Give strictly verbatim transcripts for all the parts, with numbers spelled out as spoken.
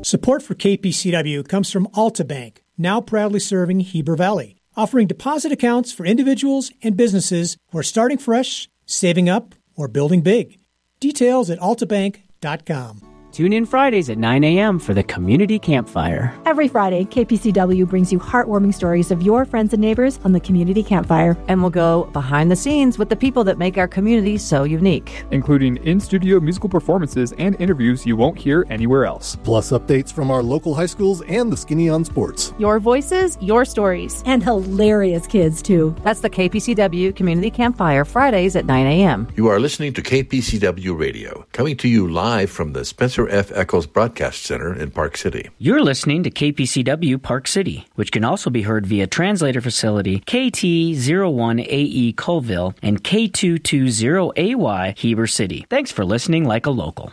Support for K P C W comes from Alta Bank, now proudly serving Heber Valley, offering deposit accounts for individuals and businesses who are starting fresh, saving up, or building big. Details at alta bank dot com. Tune in Fridays at nine a.m. for the Community Campfire. Every Friday, K P C W brings you heartwarming stories of your friends and neighbors on the Community Campfire. And we'll go behind the scenes with the people that make our community so unique. Including in-studio musical performances and interviews you won't hear anywhere else. Plus updates from our local high schools and the Skinny on Sports. Your voices, your stories. And hilarious kids, too. That's the K P C W Community Campfire, Fridays at nine a.m. You are listening to K P C W Radio, coming to you live from the Spencer F. Eccles Broadcast Center in Park City. You're listening to K P C W Park City, which can also be heard via translator facility K T zero one A E Colville and K two two zero A Y Heber City. Thanks for listening like a local.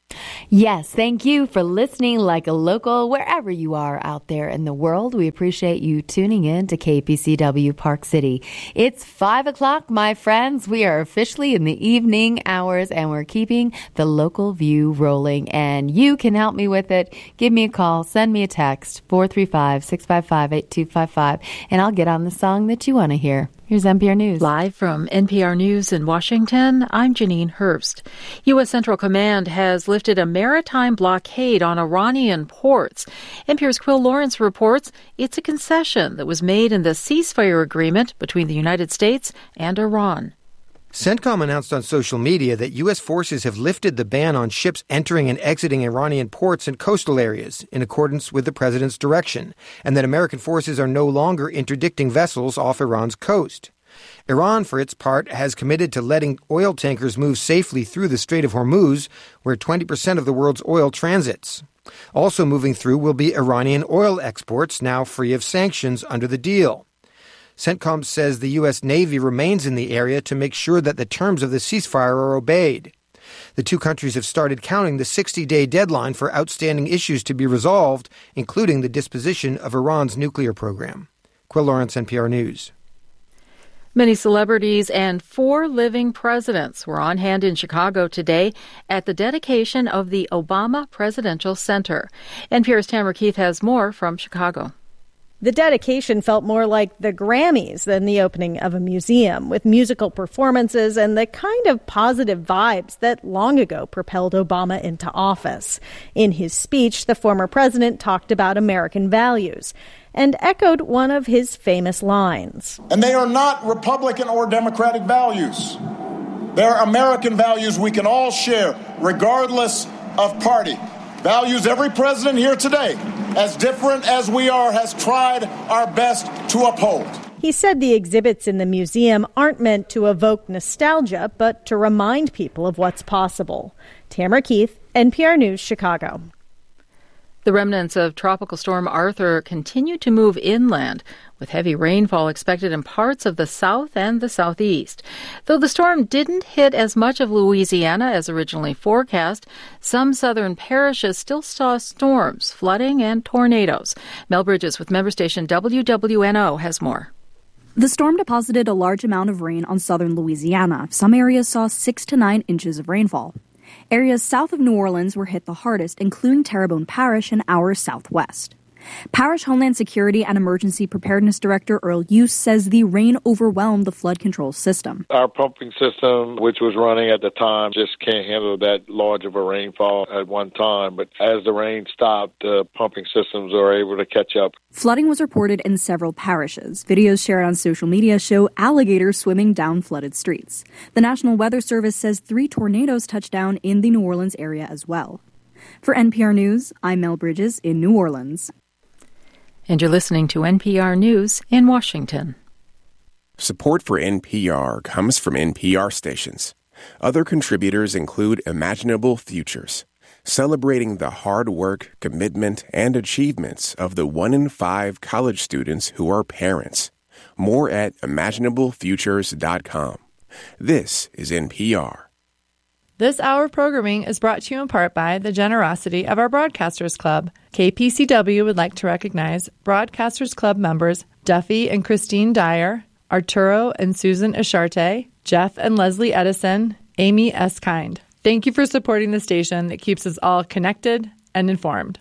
Yes, thank you for listening like a local wherever you are out there in the world. We appreciate you tuning in to K P C W Park City. It's five o'clock, my friends. We are officially in the evening hours and we're keeping the local view rolling. And you can help me with it. Give me a call, send me a text, four three five, six five five, eight two five five, and I'll get on the song that you want to hear. Here's N P R News. Live from N P R News in Washington, I'm Janine Herbst. U S. Central Command has lifted a maritime blockade on Iranian ports. N P R's Quill Lawrence reports it's a concession that was made in the ceasefire agreement between the United States and Iran. CENTCOM announced on social media that U S forces have lifted the ban on ships entering and exiting Iranian ports and coastal areas in accordance with the president's direction, and that American forces are no longer interdicting vessels off Iran's coast. Iran, for its part, has committed to letting oil tankers move safely through the Strait of Hormuz, where twenty percent of the world's oil transits. Also moving through will be Iranian oil exports, now free of sanctions under the deal. CENTCOM says the U S. Navy remains in the area to make sure that the terms of the ceasefire are obeyed. The two countries have started counting the sixty-day deadline for outstanding issues to be resolved, including the disposition of Iran's nuclear program. Quill Lawrence, N P R News. Many celebrities and four living presidents were on hand in Chicago today at the dedication of the Obama Presidential Center. N P R's Tamara Keith has more from Chicago. The dedication felt more like the Grammys than the opening of a museum, with musical performances and the kind of positive vibes that long ago propelled Obama into office. In his speech, the former president talked about American values and echoed one of his famous lines. And they are not Republican or Democratic values. They're American values we can all share, regardless of party. Values every president here today, as different as we are, has tried our best to uphold. He said the exhibits in the museum aren't meant to evoke nostalgia, but to remind people of what's possible. Tamara Keith, N P R News, Chicago. The remnants of Tropical Storm Arthur continue to move inland, with heavy rainfall expected in parts of the south and the southeast. Though the storm didn't hit as much of Louisiana as originally forecast, some southern parishes still saw storms, flooding, and tornadoes. Mel Bridges with member station W W N O has more. The storm deposited a large amount of rain on southern Louisiana. Some areas saw six to nine inches of rainfall. Areas south of New Orleans were hit the hardest, including Terrebonne Parish and our southwest. Parish Homeland Security and Emergency Preparedness Director Earl Hughes says the rain overwhelmed the flood control system. Our pumping system, which was running at the time, just can't handle that large of a rainfall at one time. But as the rain stopped, the pumping systems are able to catch up. Flooding was reported in several parishes. Videos shared on social media show alligators swimming down flooded streets. The National Weather Service says three tornadoes touched down in the New Orleans area as well. For N P R News, I'm Mel Bridges in New Orleans. And you're listening to N P R News in Washington. Support for N P R comes from N P R stations. Other contributors include Imaginable Futures, celebrating the hard work, commitment, and achievements of the one in five college students who are parents. More at imaginable futures dot com. This is N P R. This hour of programming is brought to you in part by the generosity of our Broadcasters Club. K P C W would like to recognize Broadcasters Club members Duffy and Christine Dyer, Arturo and Susan Asharte, Jeff and Leslie Edison, Amy S. Kind. Thank you for supporting the station that keeps us all connected and informed.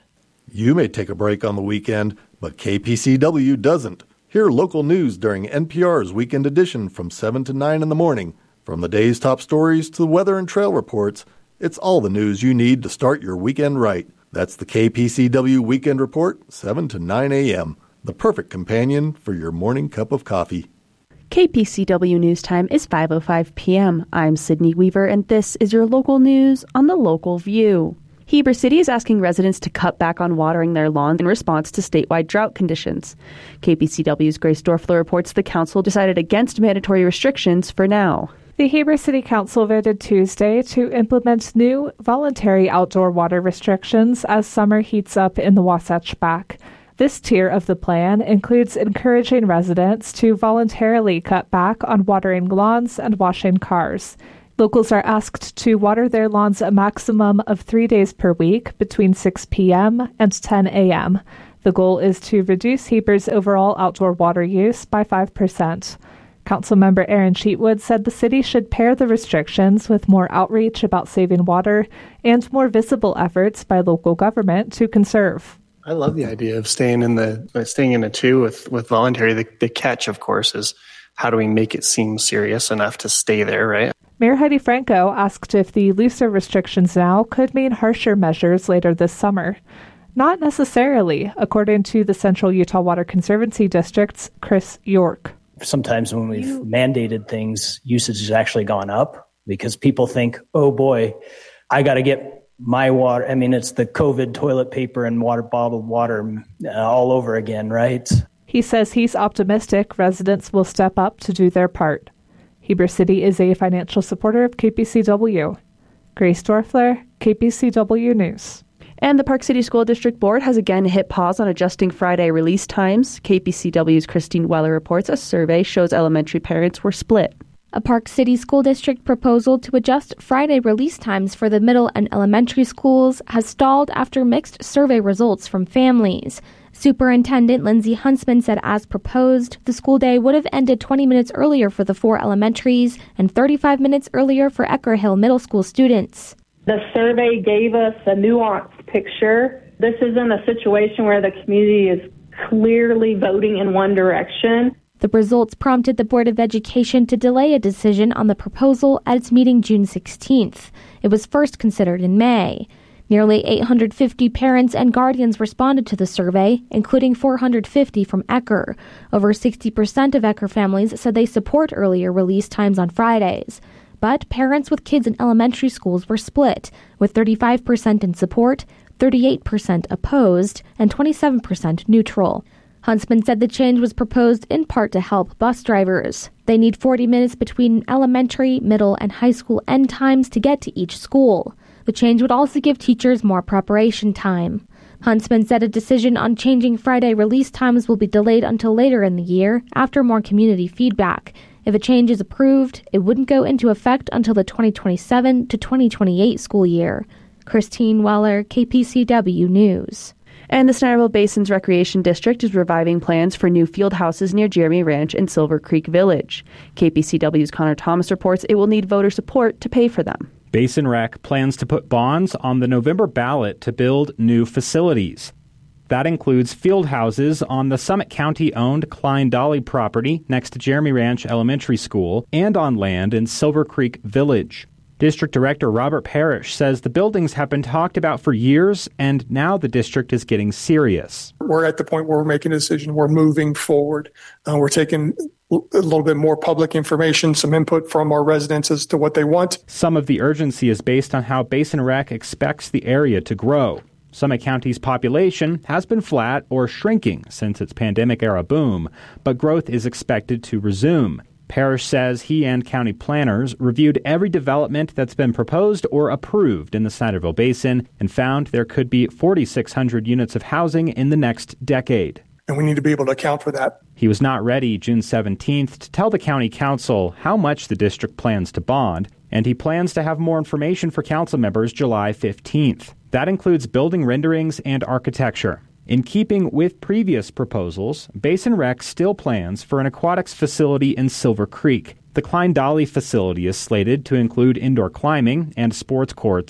You may take a break on the weekend, but K P C W doesn't. Hear local news during N P R's Weekend Edition from seven to nine in the morning. From the day's top stories to the weather and trail reports, it's all the news you need to start your weekend right. That's the K P C W Weekend Report, seven to nine a.m., the perfect companion for your morning cup of coffee. K P C W News Time is five oh five p.m. I'm Sydney Weaver, and this is your local news on the Local View. Heber City is asking residents to cut back on watering their lawns in response to statewide drought conditions. K P C W's Grace Dorfler reports the council decided against mandatory restrictions for now. The Heber City Council voted Tuesday to implement new voluntary outdoor water restrictions as summer heats up in the Wasatch Back. This tier of the plan includes encouraging residents to voluntarily cut back on watering lawns and washing cars. Locals are asked to water their lawns a maximum of three days per week between six p.m. and ten a.m. The goal is to reduce Heber's overall outdoor water use by five percent. Councilmember Aaron Cheatwood said the city should pair the restrictions with more outreach about saving water and more visible efforts by local government to conserve. I love the idea of staying in the uh, staying in a two with, with voluntary. The, the catch, of course, is how do we make it seem serious enough to stay there, right? Mayor Heidi Franco asked if the looser restrictions now could mean harsher measures later this summer. Not necessarily, according to the Central Utah Water Conservancy District's Chris York. Sometimes when we've mandated things, usage has actually gone up because people think, oh boy, I got to get my water. I mean, it's the COVID toilet paper and water bottled water uh, all over again, right? He says he's optimistic residents will step up to do their part. Heber City is a financial supporter of K P C W. Grace Dorfler, K P C W News. And the Park City School District Board has again hit pause on adjusting Friday release times. K P C W's Christine Weller reports a survey shows elementary parents were split. A Park City School District proposal to adjust Friday release times for the middle and elementary schools has stalled after mixed survey results from families. Superintendent Lindsay Huntsman said as proposed, the school day would have ended twenty minutes earlier for the four elementaries and thirty-five minutes earlier for Ecker Hill Middle School students. The survey gave us a nuanced picture. This isn't a situation where the community is clearly voting in one direction. The results prompted the Board of Education to delay a decision on the proposal at its meeting June sixteenth. It was first considered in May. Nearly eight hundred fifty parents and guardians responded to the survey, including four hundred fifty from Ecker. Over sixty percent of Ecker families said they support earlier release times on Fridays. But parents with kids in elementary schools were split, with thirty-five percent in support, thirty-eight percent opposed, and twenty-seven percent neutral. Huntsman said the change was proposed in part to help bus drivers. They need forty minutes between elementary, middle, and high school end times to get to each school. The change would also give teachers more preparation time. Huntsman said a decision on changing Friday release times will be delayed until later in the year, after more community feedback. If a change is approved, it wouldn't go into effect until the twenty twenty-seven to twenty twenty-eight school year. Christine Weller, K P C W News. And the Snyderville Basin's Recreation District is reviving plans for new field houses near Jeremy Ranch and Silver Creek Village. K P C W's Connor Thomas reports it will need voter support to pay for them. Basin Rec plans to put bonds on the November ballot to build new facilities. That includes field houses on the Summit County-owned Klein Dolly property next to Jeremy Ranch Elementary School and on land in Silver Creek Village. District Director Robert Parrish says the buildings have been talked about for years, and now the district is getting serious. We're at the point where we're making a decision. We're moving forward. Uh, we're taking a little bit more public information, some input from our residents as to what they want. Some of the urgency is based on how Basin Rec expects the area to grow. Summit County's population has been flat or shrinking since its pandemic-era boom, but growth is expected to resume. Parrish says he and county planners reviewed every development that's been proposed or approved in the Snyderville Basin and found there could be forty-six hundred units of housing in the next decade. And we need to be able to account for that. He was not ready June seventeenth to tell the county council how much the district plans to bond, and he plans to have more information for council members July fifteenth. That includes building renderings and architecture. In keeping with previous proposals, Basin Rec still plans for an aquatics facility in Silver Creek. The Klein Dolly facility is slated to include indoor climbing and sports courts.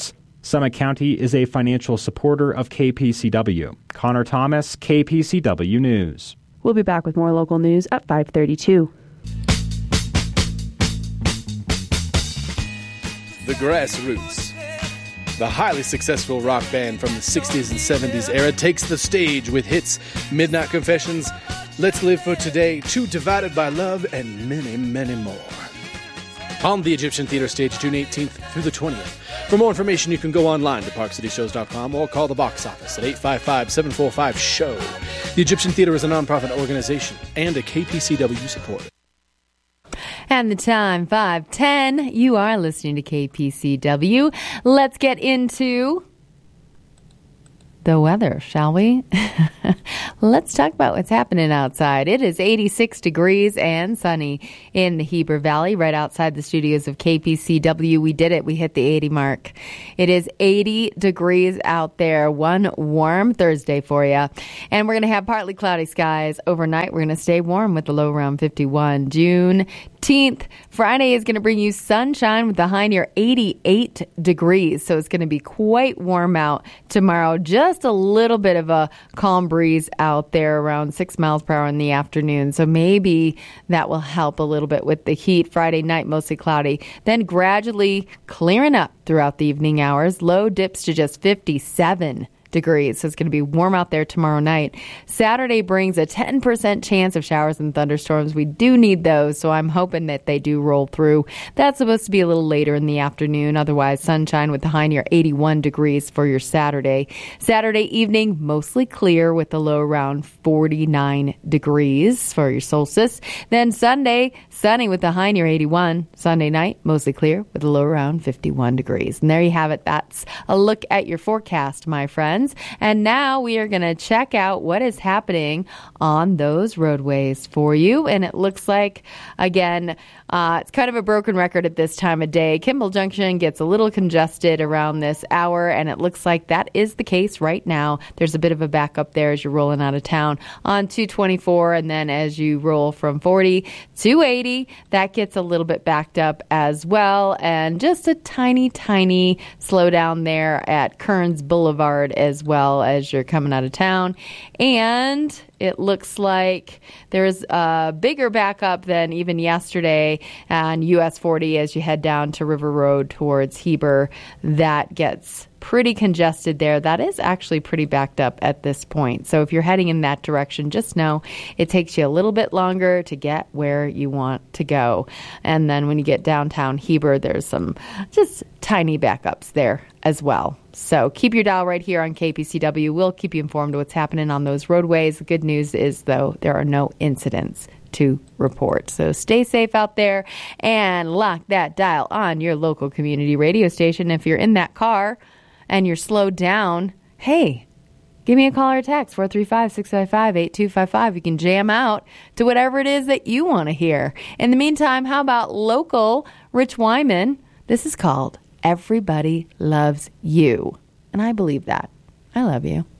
Summit County is a financial supporter of K P C W. Connor Thomas, K P C W News. We'll be back with more local news at five thirty-two. The Grassroots. The highly successful rock band from the sixties and seventies era takes the stage with hits Midnight Confessions, Let's Live for Today, Two Divided by Love, and many, many more. On the Egyptian Theater stage, June eighteenth through the twentieth. For more information, you can go online to park city shows dot com or call the box office at eight five five, seven four five, show. The Egyptian Theater is a nonprofit organization and a K P C W supporter. And the time, five ten. You are listening to K P C W. Let's get into the weather, shall we? Let's talk about what's happening outside. It is eighty-six degrees and sunny in the Heber Valley, right outside the studios of K P C W. We did it. We hit the eighty mark. It is eighty degrees out there. One warm Thursday for you. And we're going to have partly cloudy skies overnight. We're going to stay warm with the low around fifty-one. Juneteenth, Friday is going to bring you sunshine with a high near eighty-eight degrees. So it's going to be quite warm out tomorrow. Just a little bit of a calm breeze out there around six miles per hour in the afternoon. So maybe that will help a little bit with the heat. Friday night, mostly cloudy. Then gradually clearing up throughout the evening hours. Low dips to just fifty-seven degrees. So it's going to be warm out there tomorrow night. Saturday brings a ten percent chance of showers and thunderstorms. We do need those, so I'm hoping that they do roll through. That's supposed to be a little later in the afternoon. Otherwise, sunshine with the high near eighty-one degrees for your Saturday. Saturday evening, mostly clear with the low around forty-nine degrees for your solstice. Then Sunday, sunny with the high near eighty-one. Sunday night, mostly clear with a low around fifty-one degrees. And there you have it. That's a look at your forecast, my friends. And now we are going to check out what is happening on those roadways for you. And it looks like, again, uh, it's kind of a broken record at this time of day. Kimball Junction gets a little congested around this hour, and it looks like that is the case right now. There's a bit of a backup there as you're rolling out of town on two twenty-four, and then as you roll from forty to eighty, that gets a little bit backed up as well. And just a tiny, tiny slowdown there at Kearns Boulevard as well as you're coming out of town. And it looks like there's a bigger backup than even yesterday on U S forty as you head down to River Road towards Heber. That gets pretty congested there. That is actually pretty backed up at this point. So if you're heading in that direction, just know it takes you a little bit longer to get where you want to go. And then when you get downtown Heber, there's some just tiny backups there as well. So keep your dial right here on K P C W. We'll keep you informed of what's happening on those roadways. The good news is, though, there are no incidents to report. So stay safe out there and lock that dial on your local community radio station. If you're in that car and you're slowed down, hey, give me a call or a text, four three five, six five five, eight two five five. You can jam out to whatever it is that you want to hear. In the meantime, how about local Rich Wyman? This is called Everybody Loves You. And I believe that. I love you.